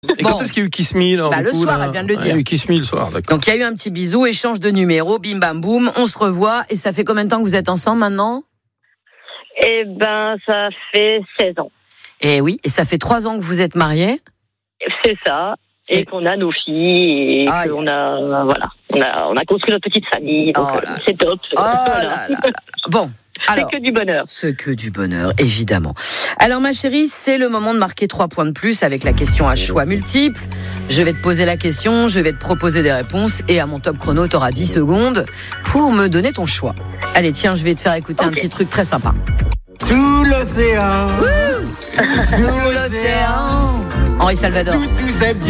Et quand est-ce qu'il y a eu Kiss Me là, le soir, elle vient de le dire. Il y a eu Kiss Me le soir, d'accord. Donc il y a eu un petit bisou, échange de numéros, bim bam boum, on se revoit. Et ça fait combien de temps que vous êtes ensemble maintenant ? Eh ben, ça fait 16 ans. Et oui, et ça fait 3 ans que vous êtes mariés ? C'est ça. Et qu'on a nos filles, et qu'on a, voilà, on a construit notre petite famille, donc c'est top. Voilà. Bon. Alors, c'est que du bonheur. C'est que du bonheur, évidemment. Alors, ma chérie, c'est le moment de marquer 3 points de plus avec la question à choix multiples. Je vais te poser la question, je vais te proposer des réponses, et à mon top chrono, tu auras 10 secondes pour me donner ton choix. Allez, tiens, je vais te faire écouter un petit truc très sympa. Sous l'océan, sous l'océan. Henri Salvador. Tout est bien.